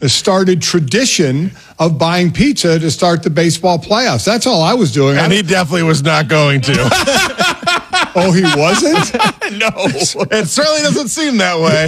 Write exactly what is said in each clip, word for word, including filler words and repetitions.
started tradition of buying pizza to start the baseball playoffs. That's all I was doing. And he definitely was not going to. Oh, he wasn't? No. It certainly doesn't seem that way.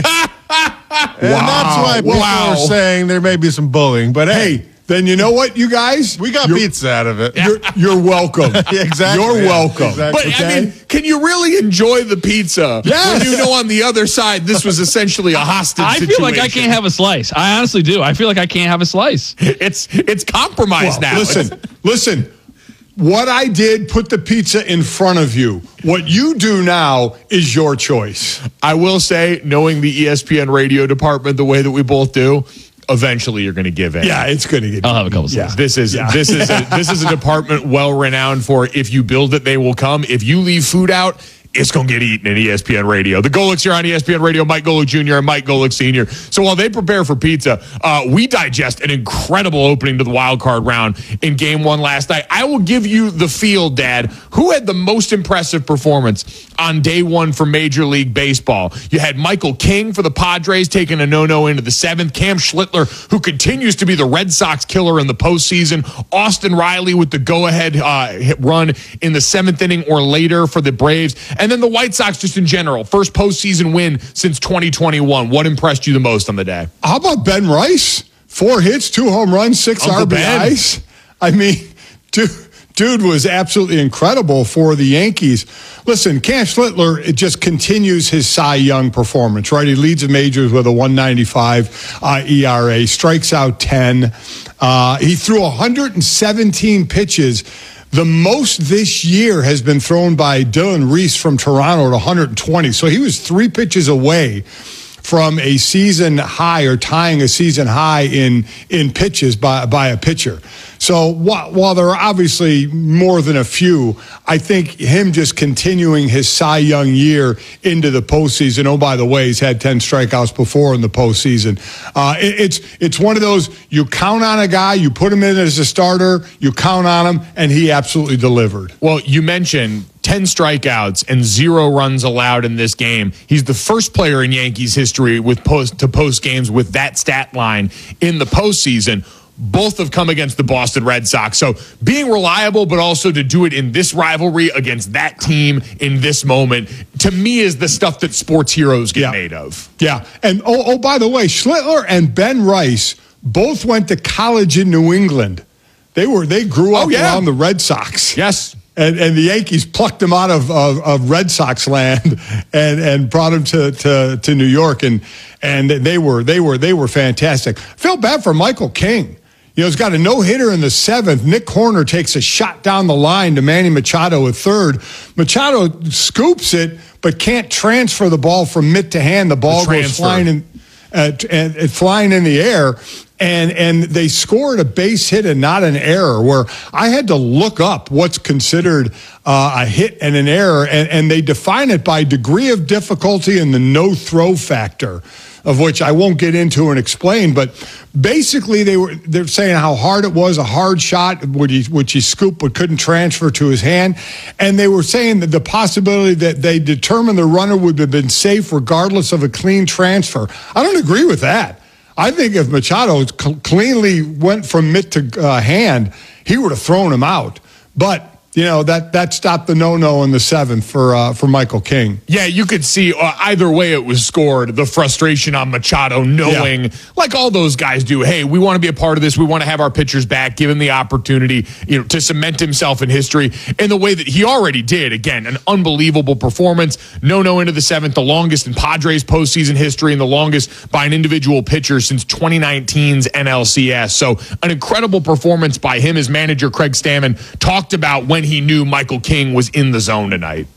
And Wow. that's why people Wow. are saying there may be some bullying. But hey, Hey, then you know what, you guys? we got You're- pizza out of it. You're, you're welcome. Yeah, exactly. You're Yeah, welcome. exactly. But, Okay? I mean, can you really enjoy the pizza Yes. when you know on the other side this was essentially a hostage I situation? feel like I can't have a slice. I honestly do. I feel like I can't have a slice. It's it's compromised Well, now. Listen, It's- listen. What I did, put the pizza in front of you. What you do now is your choice. I will say, knowing the E S P N radio department the way that we both do, eventually you're going to give in. Yeah, it's going to get. I'll have a couple Yeah. slices. This is Yeah. this is a, this is a department well renowned for if you build it, they will come. If you leave food out, it's going to get eaten in E S P N Radio. The Golics here on E S P N Radio, Mike Golick Junior and Mike Golick Senior So while they prepare for pizza, uh, we digest an incredible opening to the wild card round in game one last night. I will give you the field, Dad. Who had the most impressive performance on day one for Major League Baseball? You had Michael King for the Padres taking a no-no into the seventh. Cam Schlittler, who continues to be the Red Sox killer in the postseason. Austin Riley with the go-ahead uh, hit run in the seventh inning or later for the Braves. And then the White Sox just in general. First postseason win since twenty twenty-one. What impressed you the most on the day? How about Ben Rice? Four hits, two home runs, six Uncle R B Is. I mean, dude, dude was absolutely incredible for the Yankees. Listen, Cam Schlittler, it just continues his Cy Young performance, right? He leads the majors with a one ninety-five uh, E R A, strikes out ten. Uh, he threw one hundred seventeen pitches. The most this year has been thrown by Dylan Reese from Toronto at one hundred twenty. So he was three pitches away from a season high or tying a season high in in pitches by by a pitcher. So while, while there are obviously more than a few, I think him just continuing his Cy Young year into the postseason. Oh, by the way, he's had ten strikeouts before in the postseason. Uh, it, it's it's one of those, you count on a guy, you put him in as a starter, you count on him, and he absolutely delivered. Well, you mentioned ten strikeouts and zero runs allowed in this game. He's the first player in Yankees history with post to post games with that stat line in the postseason. Both have come against the Boston Red Sox. So being reliable, but also to do it in this rivalry against that team in this moment, to me, is the stuff that sports heroes get Yeah. made of. Yeah. And oh, oh, by the way, Schlittler and Ben Rice both went to college in New England. They were they grew up Oh, yeah. around the Red Sox. Yes. And, and the Yankees plucked him out of, of, of Red Sox land and, and brought him to, to, to New York, and and they were they were they were fantastic. Felt bad for Michael King. You know, he's got a no-hitter in the seventh. Nick Horner takes a shot down the line to Manny Machado at third. Machado scoops it, but can't transfer the ball from mitt to hand. The ball The goes transfer. flying in, uh, and, and flying in the air. And and they scored a base hit and not an error, where I had to look up what's considered uh, a hit and an error, and, and they define it by degree of difficulty and the no-throw factor, of which I won't get into and explain. But basically, they were they're saying how hard it was, a hard shot, which he, which he scooped but couldn't transfer to his hand. And they were saying that the possibility that they determined the runner would have been safe regardless of a clean transfer. I don't agree with that. I think if Machado cl- cleanly went from mitt to uh, hand, he would have thrown him out. But you know, that that stopped the no-no in the seventh for uh, for Michael King. Yeah, you could see uh, either way it was scored, the frustration on Machado knowing, yeah. like all those guys do, hey, we want to be a part of this. We want to have our pitchers back, give him the opportunity, you know, to cement himself in history in the way that he already did. Again, an unbelievable performance. No-no into the seventh, the longest in Padres postseason history and the longest by an individual pitcher since twenty nineteen's N L C S. So an incredible performance by him. His manager, Craig Stammen, talked about when he knew Michael King was in the zone tonight.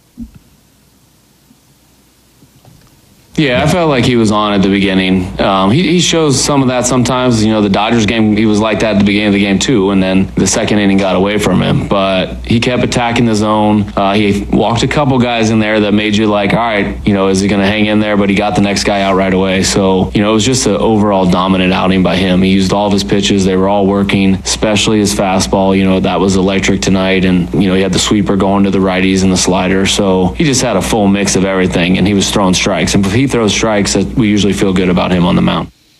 Yeah, I felt like he was on at the beginning. Um, he, he shows some of that sometimes. You know, the Dodgers game, he was like that at the beginning of the game too, and then the second inning got away from him. But he kept attacking the zone. Uh, he walked a couple guys in there that made you like, all right, you know, is he going to hang in there? But he got the next guy out right away. So, you know, it was just an overall dominant outing by him. He used all of his pitches. They were all working, especially his fastball. You know, that was electric tonight. And, you know, he had the sweeper going to the righties and the slider. So he just had a full mix of everything, and he was throwing strikes. And if he throws strikes, that we usually feel good about him on the mound.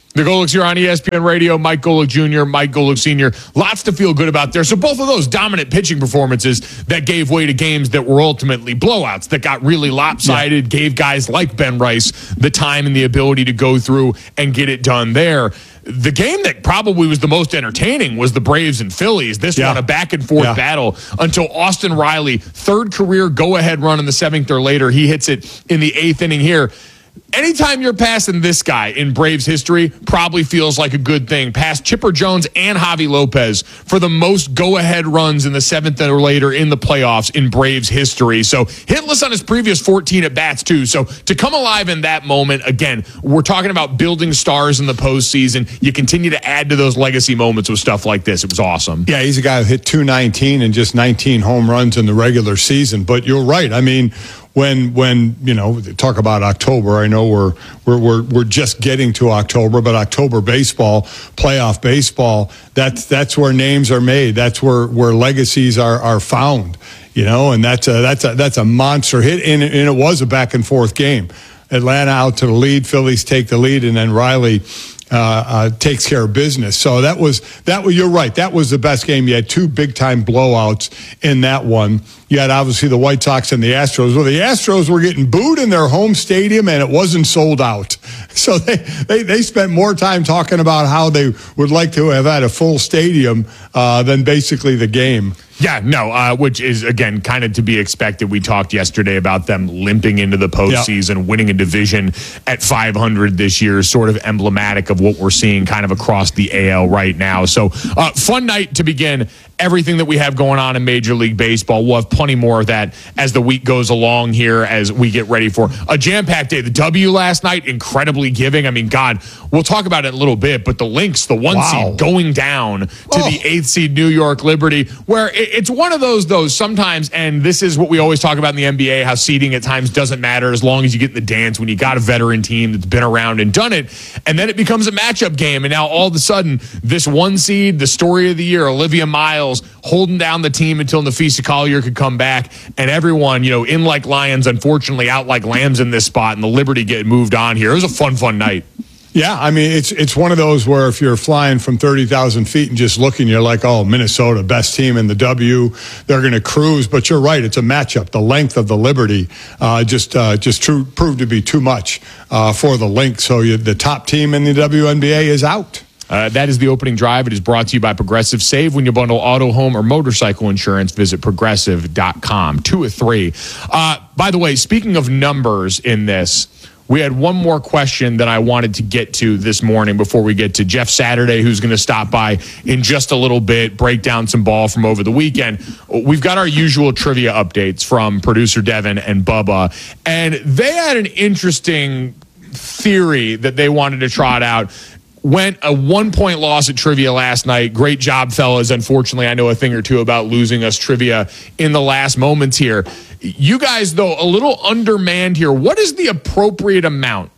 The Golics here on E S P N Radio. Mike Golic Junior, Mike Golic Senior Lots to feel good about there. So both of those dominant pitching performances that gave way to games that were ultimately blowouts, that got really lopsided, yeah. gave guys like Ben Rice the time and the ability to go through and get it done there. The game that probably was the most entertaining was the Braves and Phillies. This yeah. one, a back-and-forth yeah. battle until Austin Riley, third career go-ahead run in the seventh or later. He hits it in the eighth inning here. Anytime you're passing this guy in Braves history, probably feels like a good thing. Past Chipper Jones and Javi Lopez for the most go-ahead runs in the seventh or later in the playoffs in Braves history. So hitless on his previous fourteen at-bats, too. So to come alive in that moment, again, we're talking about building stars in the postseason. You continue to add to those legacy moments with stuff like this. It was awesome. Yeah, he's a guy who hit two nineteen and just nineteen home runs in the regular season. But you're right. I mean, When, when you know, talk about October, I know we're, we're, we're, we're just getting to October, but October baseball, playoff baseball, that's, that's where names are made. That's where, where legacies are, are found, you know, and that's a, that's a, that's a monster hit. And, and it was a back and forth game. Atlanta out to the lead, Phillies take the lead, and then Riley Uh, uh, takes care of business. So that was, that was, you're right. That was the best game. You had two big time blowouts in that one. You had obviously the White Sox and the Astros. Well, the Astros were getting booed in their home stadium and it wasn't sold out. So they, they, they spent more time talking about how they would like to have had a full stadium uh, than basically the game. Yeah, no, uh, which is, again, kind of to be expected. We talked yesterday about them limping into the postseason, yep. winning a division at five hundred this year, sort of emblematic of what we're seeing kind of across the A L right now. So, uh, fun night to begin everything that we have going on in Major League Baseball. We'll have plenty more of that as the week goes along here as we get ready for a jam-packed day. The W last night, incredibly giving. I mean, God, we'll talk about it in a little bit, but the Lynx, the one wow. seed, going down to oh. the eighth seed New York Liberty, where it, it's one of those, those sometimes, and this is what we always talk about in the N B A, how seeding at times doesn't matter as long as you get in the dance when you got a veteran team that's been around and done it, and then it becomes a matchup game, and now all of a sudden, this one seed, the story of the year, Olivia Miles, holding down the team until Nafisa Collier could come back, and everyone, you know, in like lions, unfortunately out like lambs in this spot, and the Liberty get moved on here. It was a fun, fun night. Yeah, I mean, it's it's one of those where if you're flying from thirty thousand feet and just looking, you're like, oh, Minnesota, best team in the W. They're going to cruise. But you're right, it's a matchup. The length of the Liberty uh, just uh, just true, proved to be too much uh, for the Lynx. So you, the top team in the W N B A is out. Uh, that is the opening drive. It is brought to you by Progressive. Save when you bundle auto, home, or motorcycle insurance. Visit progressive dot com. Two or three. Uh, by the way, speaking of numbers in this, we had one more question that I wanted to get to this morning before we get to Jeff Saturday, who's going to stop by in just a little bit, break down some ball from over the weekend. We've got our usual trivia updates from producer Devin and Bubba, and they had an interesting theory that they wanted to trot out. Went a one-point loss at trivia last night. Great job, fellas. Unfortunately, I know a thing or two about losing us trivia in the last moments here. You guys, though, a little undermanned here. What is the appropriate amount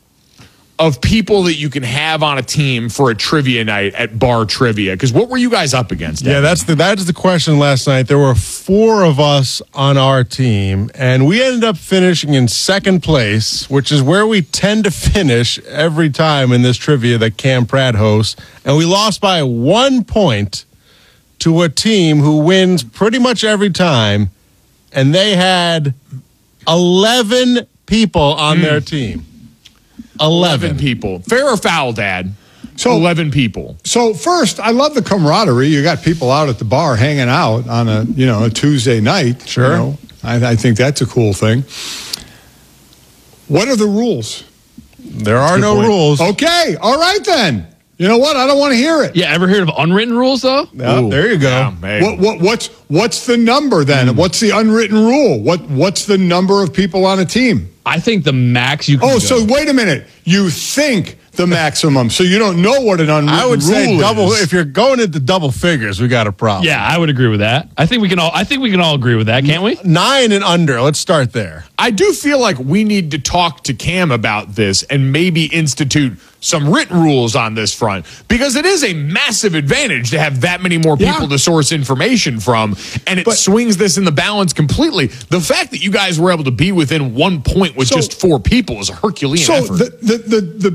of people that you can have on a team for a trivia night at Bar Trivia? Because what were you guys up against? Yeah, that's the that's the question last night. There were four of us on our team, and we ended up finishing in second place, which is where we tend to finish every time in this trivia that Cam Pratt hosts. And we lost by one point to a team who wins pretty much every time, and they had eleven people on mm. their team. eleven. eleven people. Fair or foul, Dad? So eleven people. So first, I love the camaraderie. You got people out at the bar hanging out on a you know a Tuesday night. Sure. You know, I, I think that's a cool thing. What are the rules? There are no point. rules. Okay. All right then. You know what? I don't want to hear it. Yeah. Ever heard of unwritten rules though? Oh, there you go. Yeah, what, what what's what's the number then? Mm. What's the unwritten rule? What what's the number of people on a team? I think the max you can Oh, go. so wait a minute. You think the maximum, so you don't know what an unwritten rule is. I would say double. If you're going into double figures, we got a problem. Yeah, I would agree with that. I think we can all. I think we can all agree with that, can't we? Nine and under. Let's start there. I do feel like we need to talk to Cam about this and maybe institute some written rules on this front, because it is a massive advantage to have that many more people yeah. to source information from, and it but, swings this in the balance completely. The fact that you guys were able to be within one point with so, just four people is a Herculean so effort. So the, the, the, the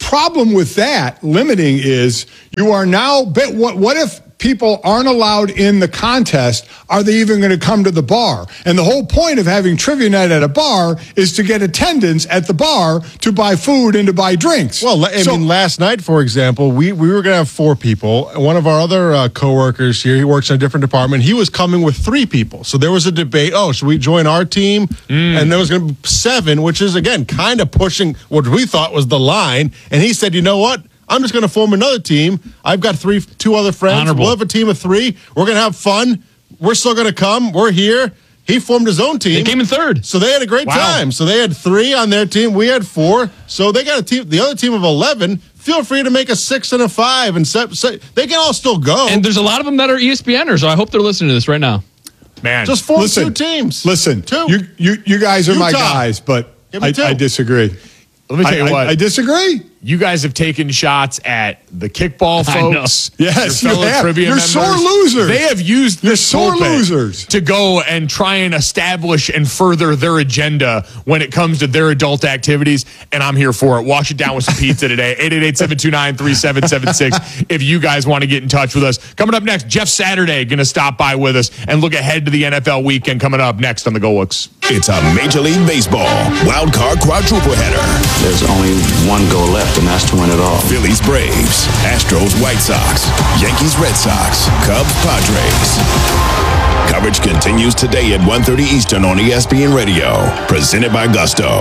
problem with that limiting is you are now, but what, what if people aren't allowed in the contest? Are they even going to come to the bar? And the whole point of having trivia night at a bar is to get attendance at the bar to buy food and to buy drinks. Well, I So- mean, last night, for example, we, we were going to have four people. One of our other uh, coworkers here, he works in a different department. He was coming with three people. So there was a debate. Oh, should we join our team? Mm. And there was going to be seven, which is, again, kind of pushing what we thought was the line. And he said, you know what? I'm just going to form another team. I've got three, two other friends. Honorable. We'll have a team of three. We're going to have fun. We're still going to come. We're here. He formed his own team. They came in third. So they had a great Wow. time. So they had three on their team. We had four. So they got a team. The other team of eleven. Feel free to make a six and a five, and se- se- they can all still go. And there's a lot of them that are E S P Ners, so I hope they're listening to this right now. Man, just form Listen, two teams. Listen, two. you you you guys are my Utah. guys, but Give me I, two. I disagree. let me tell you I, what. I, I disagree. You guys have taken shots at the kickball I know. folks. Yes, your you fellow have. trivia You're members. sore losers. They have used You're this sore pulpit losers. to go and try and establish and further their agenda when it comes to their adult activities, and I'm here for it. Wash it down with some pizza today. eight eight eight, seven two nine, three seven seven six if you guys want to get in touch with us. Coming up next, Jeff Saturday going to stop by with us and look ahead to the N F L weekend coming up next on the Go-Looks. It's a Major League Baseball wild card quadruple header. There's only one goal left, and that's to win it all. Phillies Braves, Astros White Sox, Yankees Red Sox, Cubs Padres. Coverage continues today at one thirty Eastern on E S P N Radio. Presented by Gusto.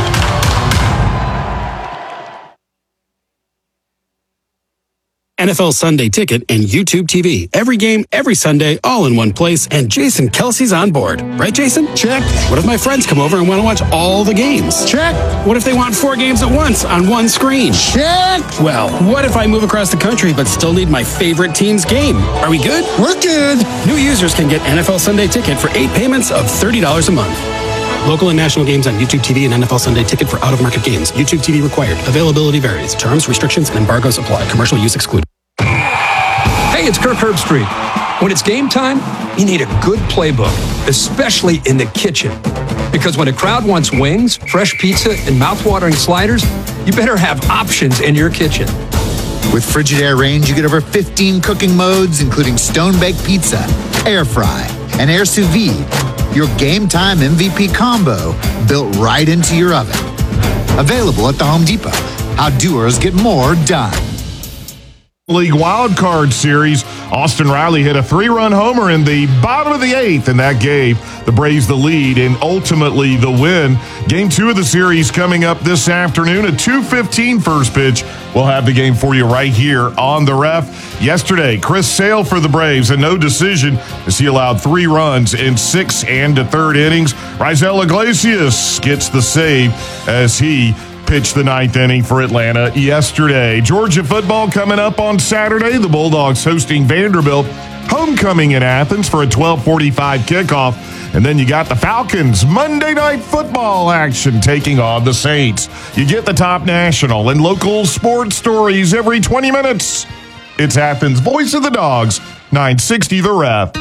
N F L Sunday Ticket and YouTube T V. Every game, every Sunday, all in one place. And Jason Kelsey's on board. Right, Jason? Check. What if my friends come over and want to watch all the games? Check. What if they want four games at once on one screen? Check. Well, what if I move across the country but still need my favorite team's game? Are we good? We're good. New users can get N F L Sunday Ticket for eight payments of thirty dollars a month. Local and national games on YouTube T V and N F L Sunday Ticket for out-of-market games. YouTube T V required. Availability varies. Terms, restrictions, and embargoes apply. Commercial use excluded. Hey, it's Kirk Herbstreit. When it's game time, you need a good playbook, especially in the kitchen. Because when a crowd wants wings, fresh pizza, and mouth-watering sliders, you better have options in your kitchen. With Frigidaire Range, you get over fifteen cooking modes, including stone-baked pizza, air fry, and air sous vide. Your game time M V P combo built right into your oven. Available at the Home Depot. How doers get more done. League Wild Card Series, Austin Riley hit a three-run homer in the bottom of the eighth, and that gave the Braves the lead and ultimately the win. Game two of the series coming up this afternoon at two fifteen first pitch. We'll have the game for you right here on the Ref. Yesterday, Chris Sale for the Braves, a no decision as he allowed three runs in six and a third innings. Raisel Iglesias gets the save as he pitched the ninth inning for Atlanta yesterday. Georgia football coming up on Saturday. The Bulldogs hosting Vanderbilt. Homecoming in Athens for a twelve forty-five kickoff. And then you got the Falcons Monday Night Football action taking on the Saints. You get the top national and local sports stories every twenty minutes. It's Athens' Voice of the Dogs, nine sixty The Ref.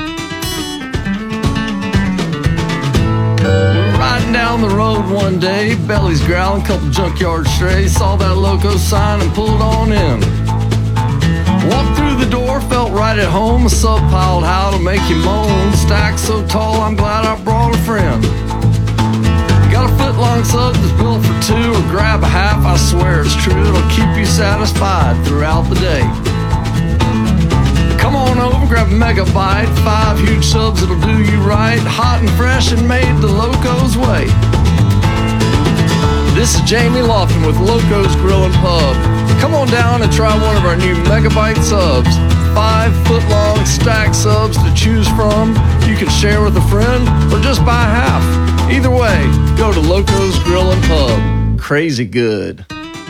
Riding down the road one day, belly's growling, couple junkyard strays. Saw that loco sign and pulled on in. Walked through the door, felt right at home. A sub piled how to make you moan. Stack so tall, I'm glad I brought a friend. Got a foot long sub that's built for two, or grab a half, I swear it's true. It'll keep you satisfied throughout the day. Come on over, grab a megabyte. Five huge subs that'll do you right. Hot and fresh and made the Loco's way. This is Jamie Lofton with Loco's Grill and Pub. Come on down and try one of our new megabyte subs. Five foot long stack subs to choose from. You can share with a friend or just buy half. Either way, go to Loco's Grill and Pub. Crazy good.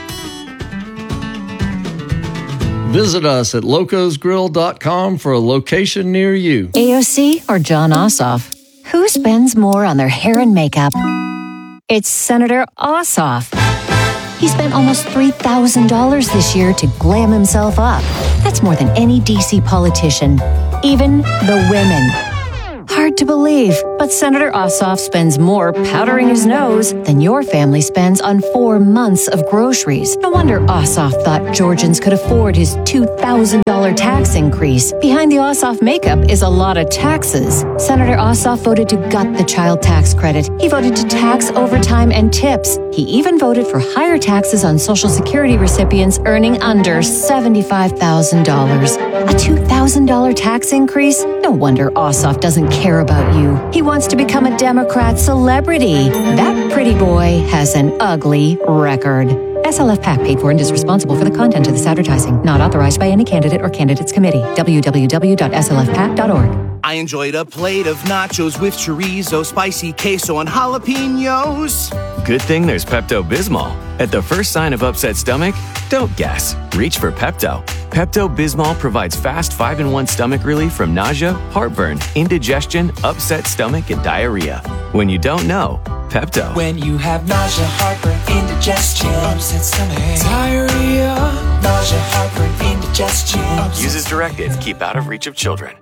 Visit us at locos grill dot com for a location near you. A O C or John Ossoff? Who spends more on their hair and makeup? It's Senator Ossoff. He spent almost three thousand dollars this year to glam himself up. That's more than any D C politician, even the women. Hard hard to believe, but Senator Ossoff spends more powdering his nose than your family spends on four months of groceries. No wonder Ossoff thought Georgians could afford his two thousand dollars tax increase. Behind the Ossoff makeup is a lot of taxes. Senator Ossoff voted to gut the child tax credit. He voted to tax overtime and tips. He even voted for higher taxes on Social Security recipients earning under seventy-five thousand dollars. A two thousand dollars tax increase? No wonder Ossoff doesn't care about you. He wants to become a Democrat celebrity. That pretty boy has an ugly record. S L F PAC paid for and is responsible for the content of this advertising. Not authorized by any candidate or candidates committee. w w w dot s l f pac dot org. I enjoyed a plate of nachos with chorizo, spicy queso, and jalapenos. Good thing there's Pepto-Bismol. At the first sign of upset stomach, don't guess. Reach for Pepto. Pepto-Bismol provides fast five in one stomach relief from nausea, heartburn, indigestion, upset stomach, and diarrhea. When you don't know, Pepto. When you have nausea, heartburn, indigestion, upset stomach, diarrhea, nausea, heartburn, indigestion. Use as directed. Keep out of reach of children.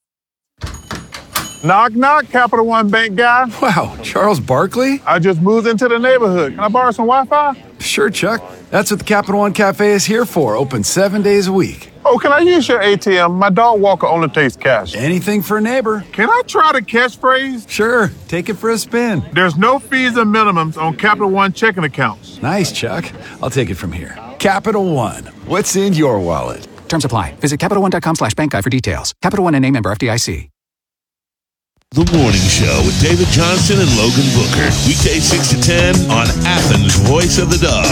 Knock, knock, Capital One Bank guy. Wow, Charles Barkley? I just moved into the neighborhood. Can I borrow some Wi-Fi? Sure, Chuck. That's what the Capital One Cafe is here for, open seven days a week. Oh, can I use your A T M? My dog walker only takes cash. Anything for a neighbor. Can I try the catchphrase? Sure, take it for a spin. There's no fees or minimums on Capital One checking accounts. Nice, Chuck. I'll take it from here. Capital One, what's in your wallet? Terms apply. Visit Capital One dot com slash bank guide for details. Capital One and a member F D I C. The Morning Show with David Johnson and Logan Booker. Weekday six to ten on Athens' Voice of the Dog.